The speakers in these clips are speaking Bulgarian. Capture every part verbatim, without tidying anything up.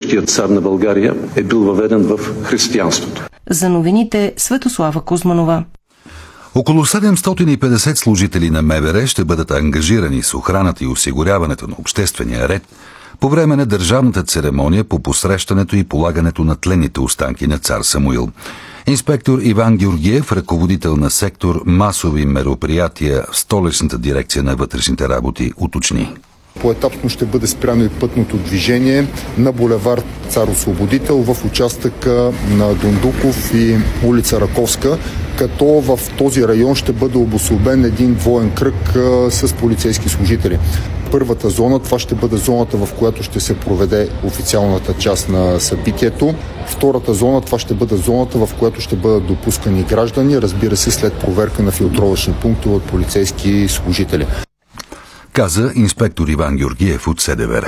бъдещият цар на България е бил въведен в християнството. За новините Светослава Кузманова. Около седемстотин и петдесет служители на МВР ще бъдат ангажирани с охраната и осигуряването на обществения ред по време на държавната церемония по посрещането и полагането на тленните останки на цар Самуил. Инспектор Иван Георгиев, ръководител на сектор масови мероприятия в Столичната дирекция на вътрешните работи, уточни. Поетапно ще бъде спряно и пътното движение на булевард Цар Освободител в участъка на Дондуков и улица Раковска, като в този район ще бъде обособен един двоен кръг а, с полицейски служители. Първата зона, това ще бъде зоната, в която ще се проведе официалната част на събитието. Втората зона, това ще бъде зоната, в която ще бъдат допускани граждани, разбира се, след проверка на филтровъчни пунктове от полицейски служители. Каза инспектор Иван Георгиев от СДВР.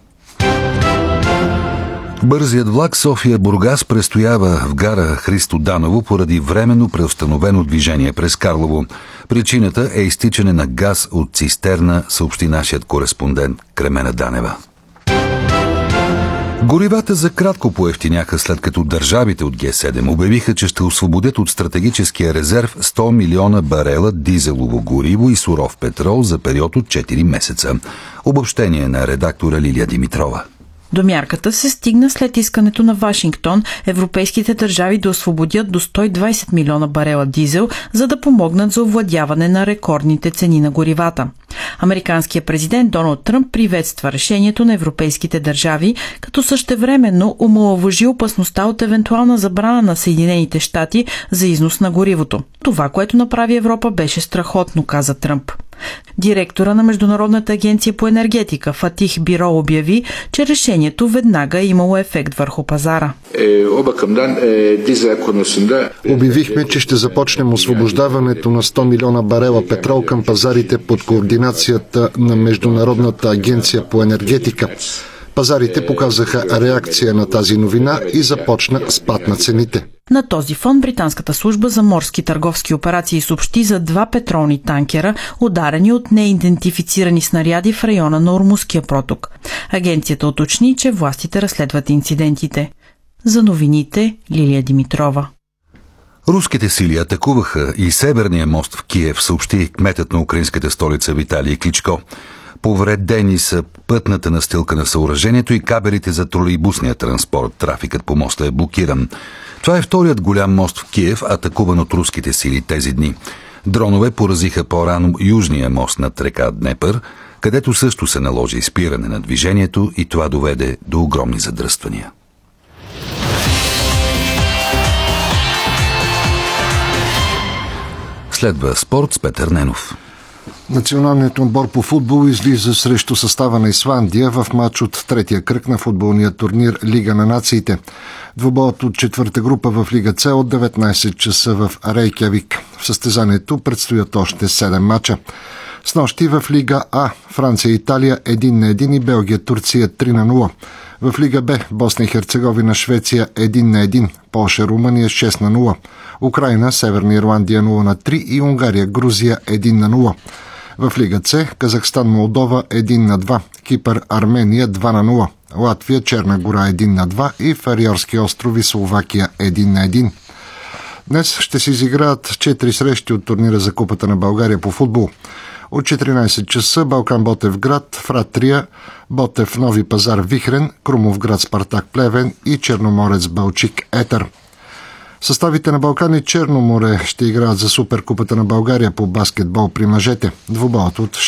Бързият влак София-Бургас престоява в гара Христо Даново поради временно преустановено движение през Карлово. Причината е изтичане на газ от цистерна, съобщи нашият кореспондент Кремена Данева. Горивата за кратко поевтиняха, след като държавите от Ге седем обявиха, че ще освободят от стратегическия резерв сто милиона барела дизелово гориво и суров петрол за период от четири месеца. Обобщение на редактора Лилия Димитрова. До мярката се стигна след искането на Вашингтон европейските държави да освободят до сто и двадесет милиона барела дизел, за да помогнат за овладяване на рекордните цени на горивата. Американският президент Доналд Тръмп приветства решението на европейските държави, като същевременно омаловажи опасността от евентуална забрана на Съединените щати за износ на горивото. Това, което направи Европа, беше страхотно, каза Тръмп. Директора на Международната агенция по енергетика Фатих Биро обяви, че решението веднага е имало ефект върху пазара. Обявихме, че ще започнем освобождаването на сто милиона барела петрол към пазарите под координацията на Международната агенция по енергетика. Пазарите показаха реакция на тази новина и започна спад на цените. На този фон британската служба за морски търговски операции съобщи за два петролни танкера, ударени от неидентифицирани снаряди в района на Ормузския проток. Агенцията уточни, че властите разследват инцидентите. За новините Лилия Димитрова. Руските сили атакуваха и Северния мост в Киев, съобщи кметът на украинската столица Виталий Кличко. Повредени са пътната настилка на съоръжението и кабелите за тролейбусния транспорт. Трафикът по моста е блокиран. Това е вторият голям мост в Киев, атакуван от руските сили тези дни. Дронове поразиха по-рано южния мост над река Днепър, където също се наложи спиране на движението и това доведе до огромни задръствания. Следва спорт с Петър Ненов. Националният отбор по футбол излиза срещу състава на Исландия в матч от третия кръг на футболния турнир Лига на нациите. Двубоят от четвърта група в Лига С от деветнадесет часа в Рейкявик. В състезанието предстоят още седем мача. Снощи в Лига А Франция и Италия един на един и Белгия Турция три на нула. В Лига Б Босна и Херцеговина Швеция един на един, Полша Румъния шест на нула, Украйна Северна Ирландия нула на три и Унгария Грузия един на нула. В Лига С Казахстан Молдова един на два, Кипър Армения два на нула, Латвия Черна гора един на два и Фариорски острови Словакия един на един. Днес ще се изиграят четири срещи от турнира за Купата на България по футбол. От четиринадесет часа Балкан Ботевград, Фратрия, Ботев Нови пазар Вихрен, Крумовград Спартак Плевен и Черноморец Балчик Етър. Съставите на Балкан и Черно море ще играят за Суперкупата на България по баскетбол при мъжете. Двубоят от